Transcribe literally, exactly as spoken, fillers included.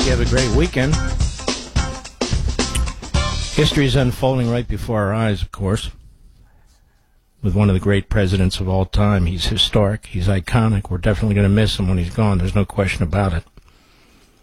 you have a great weekend. History is unfolding right before our eyes, of course, with one of the great presidents of all time. He's historic. He's iconic. We're definitely going to miss him when he's gone. There's no question about it.